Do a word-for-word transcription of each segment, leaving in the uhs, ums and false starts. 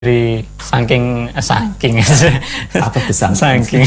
dari saking eh, saking Apa tuh saking? saking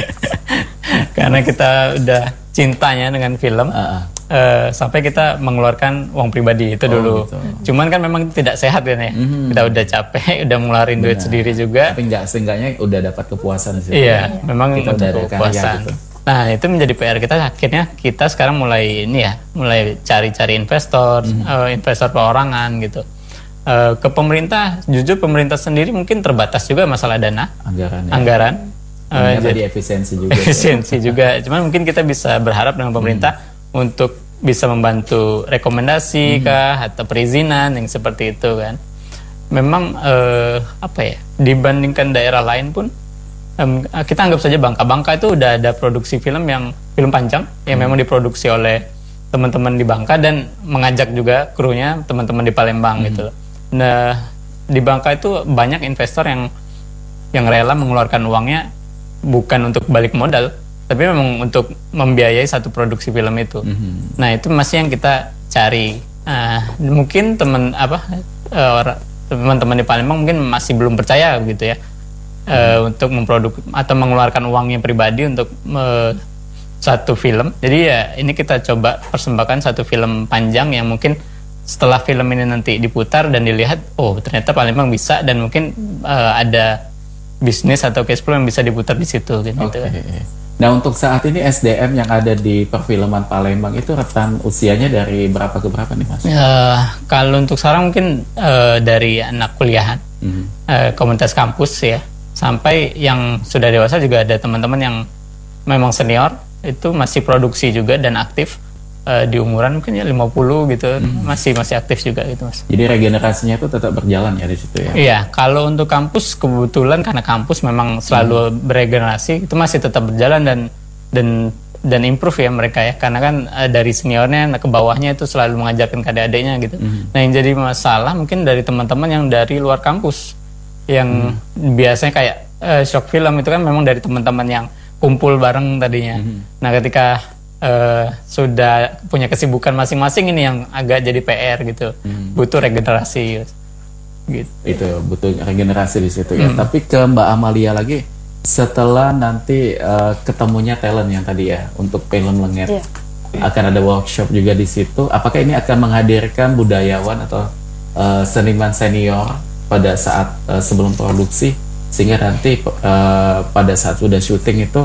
karena kita udah cintanya dengan film, Uh-uh. uh, sampai kita mengeluarkan uang pribadi itu Oh, dulu. gitu. Cuman kan memang tidak sehat kan ya. Mhm. Kita udah capek, udah ngeluarin duit Benar. sendiri juga. Tapi enggak, seenggaknya udah dapat kepuasan sih. Iya, memang Kita untuk udah ada karya kepuasan. gitu. Nah, itu menjadi P R kita. Akhirnya kita sekarang mulai ini ya, mulai cari-cari investor, Mhm. eh, investor perorangan gitu. Eh, ke pemerintah, jujur pemerintah sendiri mungkin terbatas juga masalah dana, Anggaran. Ya. anggaran. Eh, Ternyata jadi di efisiensi juga. efisiensi juga. Cuman mungkin kita bisa berharap dengan pemerintah untuk bisa membantu rekomendasi kah atau perizinan yang seperti itu kan. Memang eh, apa ya, dibandingkan daerah lain pun em, kita anggap saja Bangka-Bangka itu udah ada produksi film yang film panjang yang memang diproduksi oleh teman-teman di Bangka dan mengajak juga krunya teman-teman di Palembang gitu loh. Nah, di Bangka itu banyak investor yang yang rela mengeluarkan uangnya bukan untuk balik modal, tapi memang untuk membiayai satu produksi film itu. Mhm. Nah, itu masih yang kita cari. Ah, mungkin teman apa eh, orang- teman-teman di Palembang mungkin masih belum percaya gitu ya, eh, untuk memproduk atau mengeluarkan uangnya pribadi untuk eh, satu film. Jadi ya ini kita coba persembahkan satu film panjang yang mungkin setelah film ini nanti diputar dan dilihat, oh ternyata Palembang bisa, dan mungkin eh, ada bisnis atau cash flow yang bisa diputar di situ gitu. Oke. Nah, untuk saat ini S D M yang ada di perfilman Palembang itu rentan usianya dari berapa ke berapa nih, Mas? Eh, kalau untuk sekarang mungkin eh, dari anak kuliahan, Mhm. eh, komunitas kampus ya, sampai yang sudah dewasa juga ada teman-teman yang memang senior itu masih produksi juga dan aktif eh, di umuran mungkin ya lima puluh gitu, masih masih aktif juga gitu Mas. Jadi regenerasinya itu tetap berjalan ya di situ ya. Iya, kalau untuk kampus kebetulan karena kampus memang selalu beregenerasi, itu masih tetap berjalan dan dan dan improve ya mereka ya, karena kan eh, dari seniornya ke bawahnya itu selalu mengajarkan ke adik-adiknya gitu. Nah, yang jadi masalah mungkin dari teman-teman yang dari luar kampus yang biasanya kayak eh, short film itu kan memang dari teman-teman yang kumpul bareng tadinya. Nah, ketika eh, sudah punya kesibukan masing-masing ini yang agak jadi P R gitu, butuh regenerasi gitu. Itu butuh regenerasi di situ ya. Tapi ke Mbak Amalia lagi, setelah nanti eh, ketemunya talent yang tadi ya untuk film Lengger, Iya. akan ada workshop juga di situ. Apakah ini akan menghadirkan budayawan atau eh, seniman senior pada saat eh, sebelum produksi, sehingga nanti eh, pada saat sudah syuting itu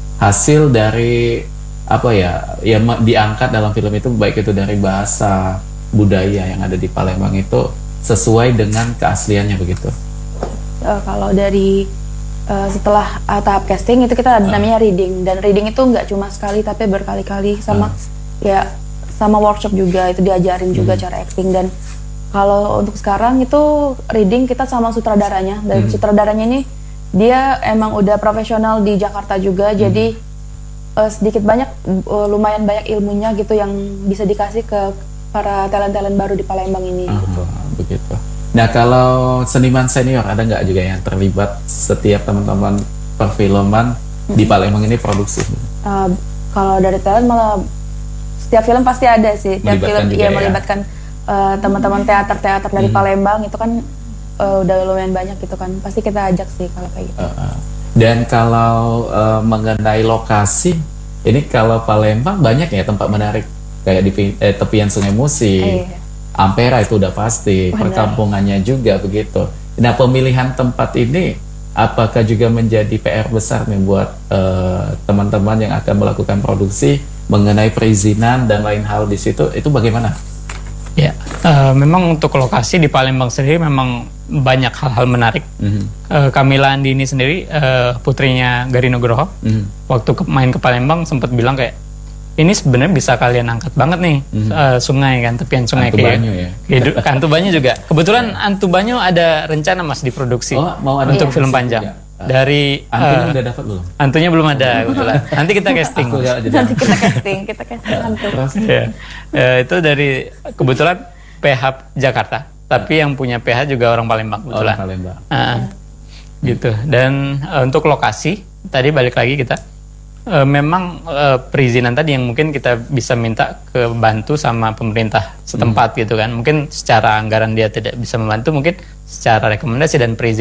hasil dari apa ya yang ma- diangkat dalam film itu, baik itu dari bahasa budaya yang ada di Palembang itu sesuai dengan keasliannya begitu. Eh, kalau dari eh, setelah eh, tahap casting itu kita ada namanya reading, dan reading itu nggak cuma sekali tapi berkali-kali, sama ya sama workshop juga itu diajarin juga cara acting. Dan kalau untuk sekarang itu reading kita sama sutradaranya, dan sutradaranya ini dia emang udah profesional di Jakarta juga, jadi eh, sedikit banyak eh, lumayan banyak ilmunya gitu yang bisa dikasih ke para talent-talent baru di Palembang ini. gitu. Ah, begitu. Nah, kalau seniman senior ada nggak juga yang terlibat setiap teman-teman perfilman di Palembang ini produksi? Uh, kalau dari talent malah setiap film pasti ada sih. Setiap Melibatkan film juga ya ya? melibatkan uh, teman-teman teater-teater dari Palembang itu kan uh, udah lumayan banyak gitu kan. Pasti kita ajak sih kalau kayak gitu. Uh, uh. Dan kalau uh, mengenai lokasi, ini kalau Palembang banyak ya tempat menarik kayak di pi- eh, tepian Sungai Musi, Iya. Ampera itu udah pasti, Benar. perkampungannya juga begitu. Nah, pemilihan tempat ini apakah juga menjadi P R besar nih buat uh, teman-teman yang akan melakukan produksi mengenai perizinan dan lain hal di situ, itu bagaimana? Ya, eh, memang untuk lokasi di Palembang sendiri memang banyak hal-hal menarik. Mhm. Eh, Kamila Andini sendiri, eh, putrinya Gari Nugroho, Mhm. waktu ke, main ke Palembang sempat bilang kayak, ini sebenarnya bisa kalian angkat banget nih, eh, sungai kan, tepian sungai Antu kayak Banyu ya? kehidu- Antu Banyu juga. Kebetulan Antu Banyu ada rencana Mas diproduksi Oh, mau ada untuk produksi film panjang. juga? Dari Antunya eh, udah dapat belum? Antunya belum ada kebetulan. Nanti kita casting. Aku ya, jadi Nanti kita casting, kita casting hantu. terus Ya. Eh, itu dari kebetulan P H Jakarta, tapi yang punya P H juga orang Palembang kebetulan. orang Palembang. Ah, gitu. Dan eh, untuk lokasi tadi balik lagi kita eh, memang eh, perizinan tadi yang mungkin kita bisa minta ke bantu sama pemerintah setempat gitu kan. Mungkin secara anggaran dia tidak bisa membantu, mungkin secara rekomendasi dan perizinan